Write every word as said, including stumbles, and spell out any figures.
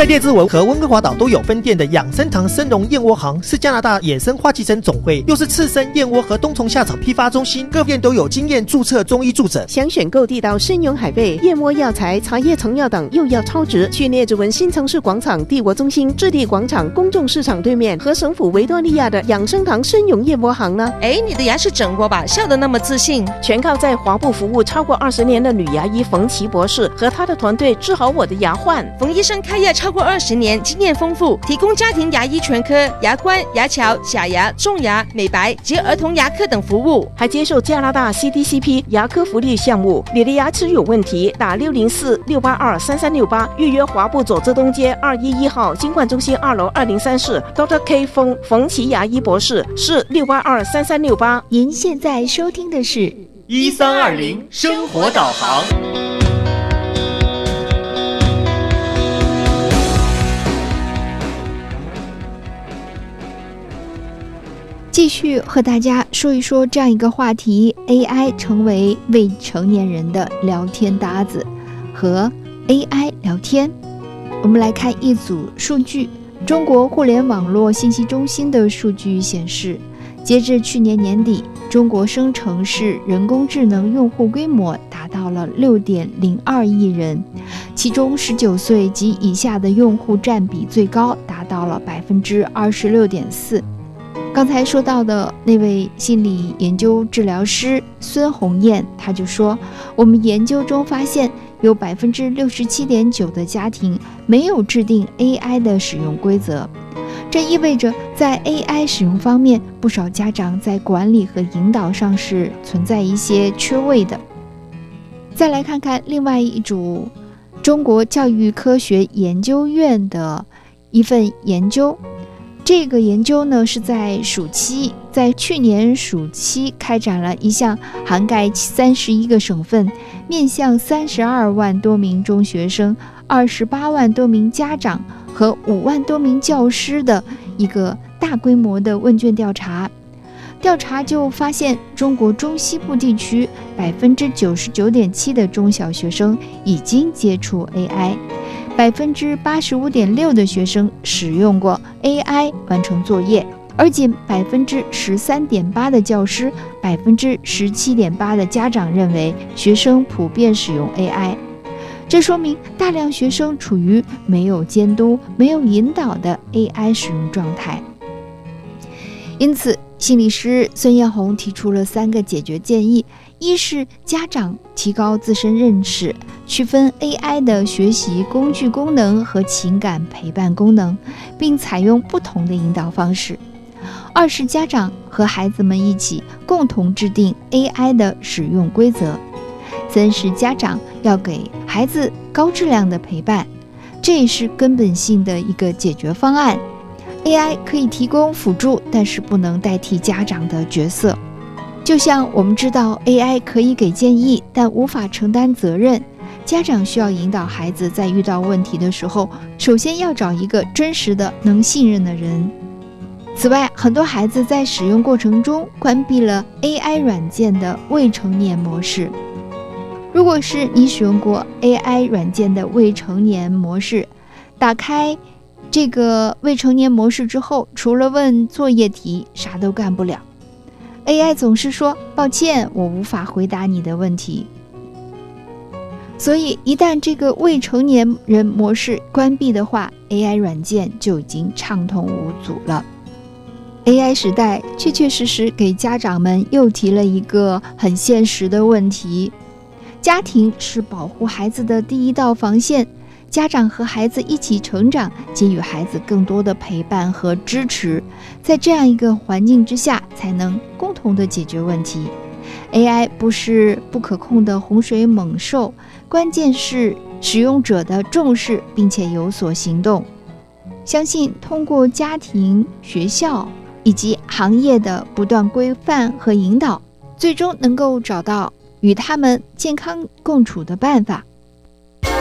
在列治文和温哥华岛都有分店的养生堂生荣燕窝行，是加拿大野生花旗参总会，又是赤生燕窝和冬虫夏草批发中心，各店都有经验注册中医助诊。 想选购地道生荣海贝、燕窝药材、茶叶成药等又要超值，去列治文新城市广场帝国中心置地广场公众市场对面和省府维多利亚的养生堂生荣燕窝行呢。 哎，你的牙是整过吧？笑得那么自信。 全靠在华部服务超过二十年的女牙医冯琦博士和他的团队治好我的牙患。 冯医生开业超过二十年，经验丰富，提供家庭牙医全科、牙冠、牙桥、假牙、种牙、美白及儿童牙科等服务， 还接受加拿大 C D C P 牙科福利项目。你的牙齿有问题，打六零四六八二三三六八预约华部左侧东街二一一号金冠中心二楼二零三室 Doctor K 冯冯琦牙医博士，是六八二三三六八。 您现在收听的是一三二零生活导航。 继续和大家说一说这样一个话题， A I 成为未成年人的聊天搭子，和 A I 聊天。我们来看一组数据，中国互联网络信息中心的数据显示，截至去年年底，中国生成式人工智能用户规模达到了 六点零二亿人，其中十九岁及以下的用户占比最高，达到了 百分之二十六点四。刚才说到的那位心理研究治疗师孙红艳，他就说，我们研究中发现有 百分之六十七点九 的家庭没有制定 A I 的使用规则，这意味着在 A I 使用方面，不少家长在管理和引导上是存在一些缺位的。再来看看另外一组中国教育科学研究院的一份研究，这个研究呢是在暑期，在去年暑期开展了一项涵盖三十一个省份、面向三十二万多名中学生、二十八万多名家长和五万多名教师的一个大规模的问卷调查。调查就发现，中国中西部地区 百分之九十九点七 的中小学生已经接触 A I，百分之八十五点六 的学生使用过 A I 完成作业，而仅 百分之十三点八 的教师、百分之十七点八 的家长认为学生普遍使用 A I。这说明大量学生处于没有监督、没有引导的 A I 使用状态。因此，心理师孙艳红提出了三个解决建议：一是家长提高自身认识，区分 A I 的学习工具功能和情感陪伴功能，并采用不同的引导方式；二是家长和孩子们一起共同制定 A I 的使用规则；三是家长要给孩子高质量的陪伴，这也是根本性的一个解决方案。A I 可以提供辅助，但是不能代替家长的角色。就像我们知道 A I 可以给建议，但无法承担责任，家长需要引导孩子在遇到问题的时候，首先要找一个真实的能信任的人。此外，很多孩子在使用过程中关闭了 A I 软件的未成年模式。如果是你使用过 A I 软件的未成年模式，打开这个未成年模式之后，除了问作业题，啥都干不了。A I 总是说抱歉，我无法回答你的问题。所以一旦这个未成年人模式关闭的话， A I 软件就已经畅通无阻了。 A I 时代确确实实给家长们又提了一个很现实的问题，家庭是保护孩子的第一道防线，家长和孩子一起成长，给予孩子更多的陪伴和支持，在这样一个环境之下，才能共同的解决问题。 A I 不是不可控的洪水猛兽，关键是使用者的重视并且有所行动。相信通过家庭、学校以及行业的不断规范和引导，最终能够找到与他们健康共处的办法。